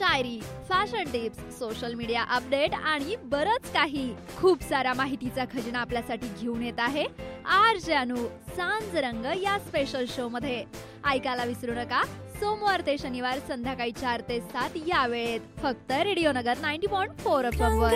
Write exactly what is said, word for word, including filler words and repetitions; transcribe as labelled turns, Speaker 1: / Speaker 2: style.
Speaker 1: शायरी, fashion tips, social media update आणि बरंच काही. खूप सारा माहितीचा खजिना आपल्यासाठी घेऊन येत आहे आर जे अनु सांज रंग या स्पेशल शो मध्ये. ऐकायला विसरू नका सोमवार ते शनिवार संध्याकाळी चार ते सात या वेळेत फक्त रेडिओ नगर नव्वद पॉईंट चार एफ एम वर.